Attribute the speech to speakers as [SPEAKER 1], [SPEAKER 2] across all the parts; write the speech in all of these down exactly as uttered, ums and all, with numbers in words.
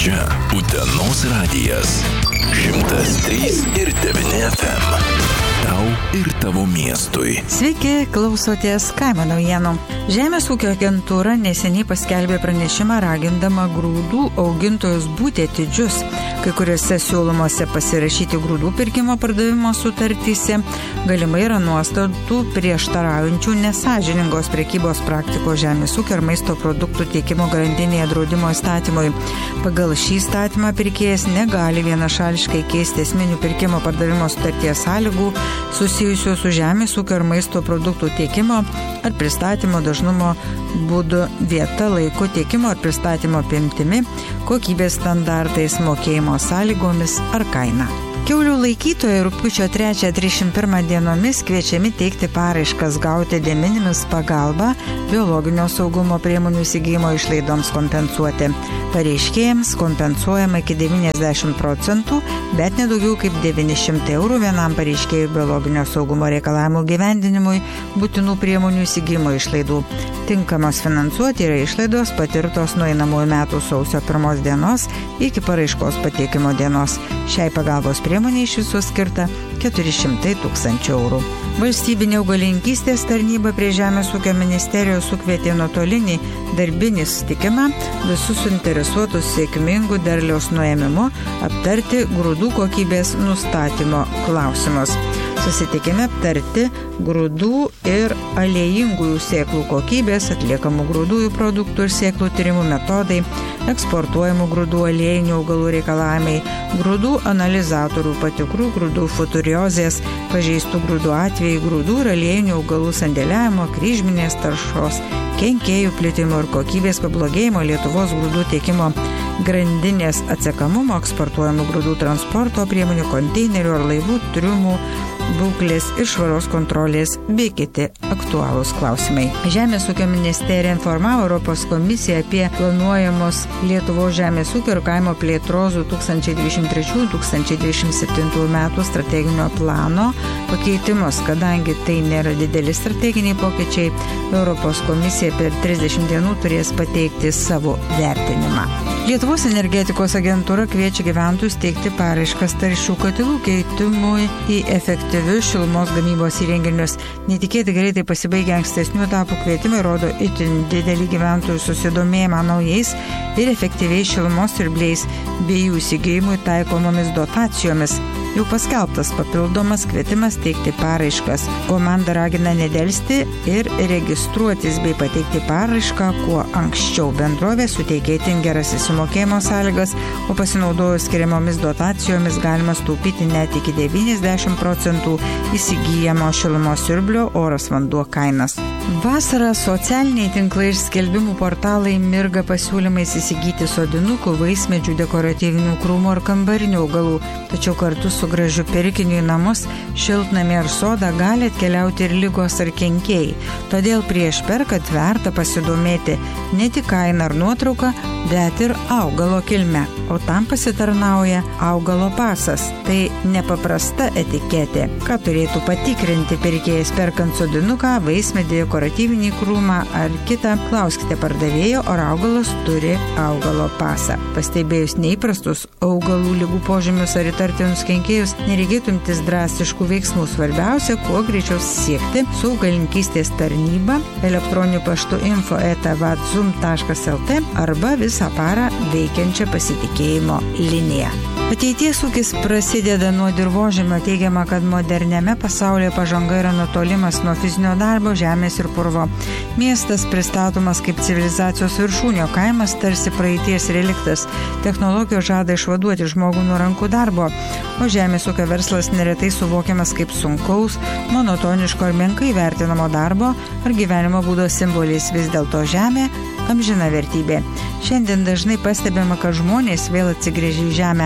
[SPEAKER 1] Čia Utenos radijas. šimtas trys ir devyni F M. Tau ir tavo miestui.
[SPEAKER 2] Sveiki, klausotės kaimo naujienų. Žemės ūkio agentūra neseniai paskelbė pranešimą ragindama grūdų augintojus būti atidžius. Kai kuriuose siūlomose pasirašyti grūdų pirkimo pardavimo sutartyse galimai yra nuostatų prieštaraujančių nesąžiningos prekybos praktikos žemės ūkio ir maisto produktų tiekimo grandinėje draudimo įstatymui. Pagal šį įstatymą pirkėjas negali vienašališkai keisti esminių pirkimo pardavimo sutarties sąlygų susijusių su žemės ūkio ir maisto produktų tiekimo ar pristatymo dažnumo būdu, vieta, laiku, tiekimo ar pristatymo apimtimi, kokybės standartais, mokėjimo sąlygomis ar kaina. Kiaulių laikytojai rugpjūčio trečią trisdešimt pirmą dienomis kviečiami teikti paraiškas gauti de minimis pagalbą biologinio saugumo priemonių įsigijimo išlaidoms kompensuoti. Pareiškėjams kompensuojama iki devyniasdešimt procentų, bet nedaugiau kaip devyni šimtai eurų vienam pareiškėjų biologinio saugumo reikalavimų gyvendinimui būtinų priemonių įsigijimo išlaidų. Tinkamos finansuoti yra išlaidos patirtos nuo einamųjų metų sausio pirmos dienos iki paraiškos pateikimo dienos. Šiai pagalbos priemonė iš viso skirta keturi šimtai tūkstančių eurų. Valstybinė augalininkystės tarnyba prie Žemės ūkio ministerijos sukvietė nuotolinį darbinį susitikimą visus suinteresuotus sėkmingų derliaus nuėmimu aptarti grūdų kokybės nustatymo klausimus. Susitikime aptarti grūdų ir aliejingųjų sėklų kokybės, atliekamų grūdųjų produktų ir sėklų tyrimų metodai, eksportuojamų grūdų aliejinių augalų reikalavimai, grūdų analizatorių patikrų, grūdų futuriozės, pažeistų grūdų atvejai, grūdų ir aliejinių augalų sandėliavimo, kryžminės taršos, kenkėjų plitimo ir kokybės pablogėjimo, Lietuvos grūdų tiekimo grandinės atsekamumo, eksportuojamų grūdų transporto priemonių, konteinerių ar laivų triumų, būklės ir švaros kontrolės bei kiti aktualūs klausimai. Žemės ūkio ministerija informavo Europos komisiją apie planuojamos Lietuvos žemės ūkio ir kaimo plėtros du tūkstančiai dvidešimt trečių - du tūkstančiai dvidešimt septintų metų strateginio plano pakeitimus. Kadangi tai nėra dideli strateginiai pokyčiai, Europos komisija per trisdešimt dienų turės pateikti savo vertinimą. Lietuvos energetikos agentūra kviečia gyventojus teikti paraiškas taršių katilų keitimui į efektyvius šilumos gamybos įrenginius. Netikėtai greitai pasibaigę ankstesnių etapų kvietimai rodo itin didelį gyventojų susidomėjimą naujais ir efektyviais šilumos siurbliais bei jų įsigijimui taikomomis dotacijomis. Jau paskelbtas papildomas kvietimas teikti paraiškas. Komanda ragina nedelsti ir registruotis bei pateikti paraišką kuo anksčiau. Bendrovė suteikia itin geras įsimokėjimo sąlygas, o pasinaudojus skiriamomis dotacijomis galima staupyti net iki devyniasdešimt procentų įsigyjamo šilumos siurblio oras vanduo kainas. Vasarą socialiniai tinklai ir skelbimų portalai mirga pasiūlymais įsigyti sodinukų, vaismedžių, dekoratyvinių krūmų ar kambarinių augalų, tačiau kartu su gražiu pirkiniu į namus, šiltnamį ar sodą gali atkeliauti ir ligos ar kenkėjai. Todėl prieš perkant verta pasidomėti ne tik kainą ar nuotrauką, bet ir augalo kilmę. O tam pasitarnauja augalo pasas. Tai nepaprasta etiketė. Ką turėtų patikrinti pirkėjas perkant sodinuką, vaismedį, dekoratyvinį krūmą ar kitą, klauskite pardavėjo, ar augalas turi augalo pasą. Pastebėjus neįprastus augalų ligų požymius ar įtartinus kenkėjus, nereikėtų imtis drastiškų veiksmų. Svarbiausia, kuo greičiau siekti su augalininkystės tarnyba elektroniniu paštu info eta vadzum taškas lt arba visą parą veikiančią pasitikėjimo liniją. Ateities ūkis prasideda nuo dirvožemio. Teigiama, kad moderniame pasaulyje pažanga yra nutolimas nuo fizinio darbo, žemės ir purvo. Miestas pristatomas kaip civilizacijos viršūnė, o kaimas tarsi praeities reliktas. Technologijos žada išvaduoti žmogų nuo rankų darbo, o žemės ūkio verslas neretai suvokiamas kaip sunkaus, monotoniško ar menkai vertinamo darbo ar gyvenimo būdo simbolis. Vis dėlto žemė amžina vertybė. Šiandien dažnai pastebima, kad žmonės vėl atsigręžia į žemę.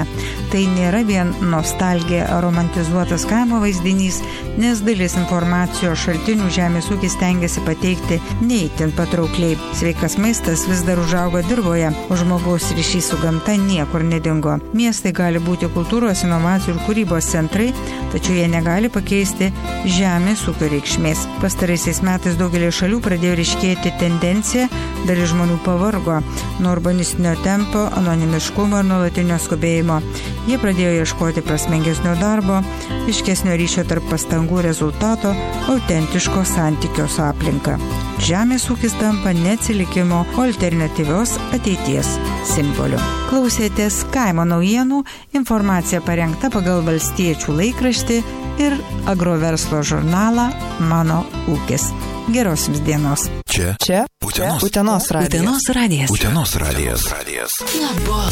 [SPEAKER 2] tai nėra vien nostalgija ar romantizuotas kaimo vaizdinys, nes dalis informacijos šaltinių žemės ūkis stengiasi pateikti neįtin patraukliai. Sveikas maistas vis dar užauga dirvoje, o žmogaus ryšys su gamta niekur nedingo. Miestai gali būti kultūros, inovacijų ir kūrybos centrai, tačiau jie negali pakeisti žemės ūkio reikšmės. Pastaraisiais metais daugelį šalių pradėjo ryškėti tendencija, dalis žmonių pavargo nuo urbanistinio tempo, anonimiškumo ir nuolatinio skubėjimo. Jie pradėjo ieškoti prasmingesnio darbo, aiškesnio ryšio tarp pastangų rezultato, autentiško santykio su aplinka. Žemės ūkis tampa neatsilikimo, o alternatyvios ateities simboliu. Klausėtės Kaimo naujienų, informacija parengta pagal Valstiečių laikraštį ir agroverslo žurnalą Mano ūkis. Geros jums dienos.
[SPEAKER 1] Čia,
[SPEAKER 3] Čia
[SPEAKER 1] Utenos,
[SPEAKER 3] Utenos radijas.
[SPEAKER 1] Utenos radijas. Utenos radijas.